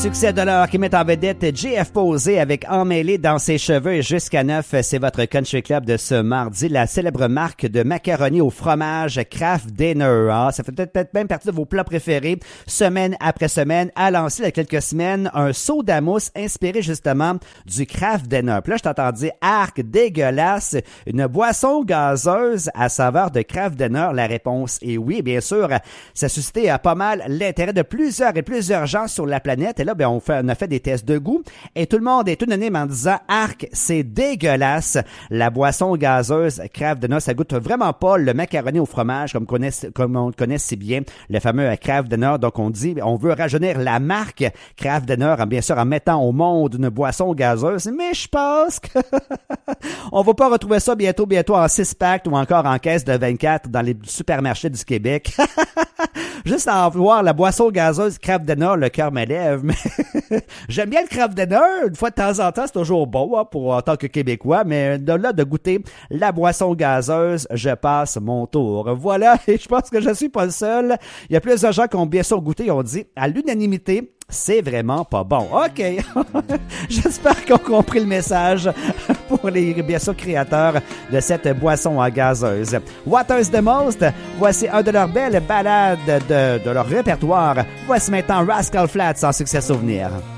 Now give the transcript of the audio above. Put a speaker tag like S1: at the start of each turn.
S1: Succès de l'heure qui met en vedette JF Posé avec Emmêlé dans ses cheveux et jusqu'à 9, c'est votre country club de ce mardi, la célèbre marque de macaroni au fromage Kraft Dinner. Ah, ça fait peut-être même partie de vos plats préférés, semaine après semaine, à lancer il y a quelques semaines un soda mousse inspiré justement du Kraft Dinner. Puis là, je t'entends dire, arc, dégueulasse, une boisson gazeuse à saveur de Kraft Dinner. La réponse est oui, bien sûr. Ça a suscité pas mal l'intérêt de plusieurs gens sur la planète. Et là, on a fait des tests de goût et tout le monde est unanime en disant « Arc, c'est dégueulasse! » La boisson gazeuse Kraft Dinner, ça goûte vraiment pas le macaroni au fromage comme on le connaît si bien, le fameux Kraft Dinner. Donc, on veut rajeunir la marque Kraft Dinner, bien sûr, en mettant au monde une boisson gazeuse. Mais je pense que on va pas retrouver ça bientôt en 6-pack ou encore en caisse de 24 dans les supermarchés du Québec. Juste à en voir la boisson gazeuse Kraft Dinner, le cœur me lève. Mais j'aime bien le Kraft Dinner. Une fois de temps en temps, c'est toujours bon en tant que Québécois. Mais de là, de goûter la boisson gazeuse, je passe mon tour. Voilà, et je pense que je suis pas le seul. Il y a plusieurs gens qui ont bien sûr goûté et ont dit à l'unanimité, c'est vraiment pas bon. OK. J'espère qu'ils ont compris le message pour les, bien sûr, créateurs de cette boisson gazeuse. Water's the Most, voici un de leurs belles ballades de leur répertoire. Voici maintenant Rascal Flatts en succès souvenir.